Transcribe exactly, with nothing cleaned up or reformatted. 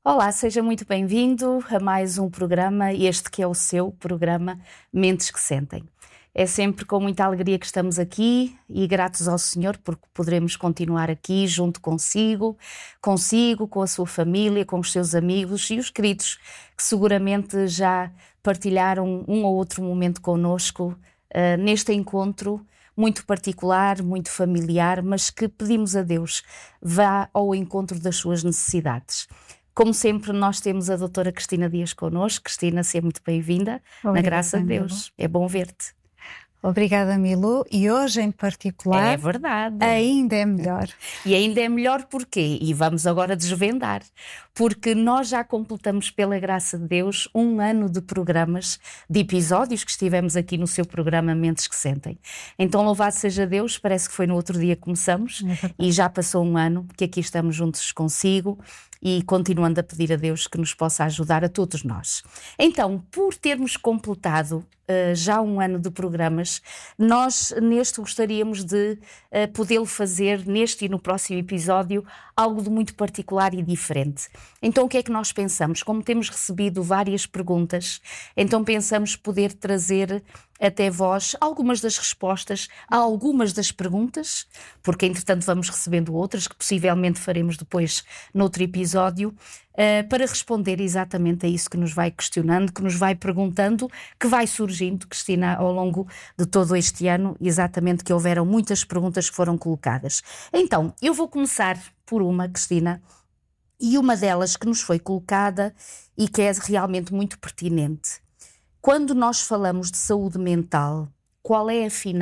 Olá, seja muito bem-vindo a mais um programa, este que é o seu programa Mentes que Sentem. É sempre com muita alegria que estamos aqui e gratos ao Senhor porque poderemos continuar aqui junto consigo, consigo, com a sua família, com os seus amigos e os queridos que seguramente já partilharam um ou outro momento connosco uh, neste encontro muito particular, muito familiar, mas que pedimos a Deus vá ao encontro das suas necessidades. Como sempre, nós temos a doutora Cristina Dias connosco. Cristina, seja muito bem-vinda. Na graça de Deus. É bom ver-te. Obrigada, Milu. E hoje, em particular, é verdade. ainda é melhor. E ainda é melhor porquê? E vamos agora desvendar. Porque nós já completamos, pela graça de Deus, um ano de programas, de episódios que estivemos aqui no seu programa Mentes que Sentem. Então, louvado seja Deus, parece que foi no outro dia que começamos é e já passou um ano que aqui estamos juntos consigo e continuando a pedir a Deus que nos possa ajudar a todos nós. Então, por termos completado uh, já um ano de programas, nós neste gostaríamos de uh, podê-lo fazer neste e no próximo episódio algo de muito particular e diferente. Então, o que é que nós pensamos? Como temos recebido várias perguntas, então pensamos poder trazer até vós algumas das respostas a algumas das perguntas, porque entretanto vamos recebendo outras que possivelmente faremos depois noutro episódio, uh, para responder exatamente a isso que nos vai questionando, que nos vai perguntando, que vai surgindo, Cristina, ao longo de todo este ano, exatamente que houveram muitas perguntas que foram colocadas. Então, eu vou começar por uma, Cristina, e uma delas que nos foi colocada e que é realmente muito pertinente. Quando nós falamos de saúde mental, qual é afinal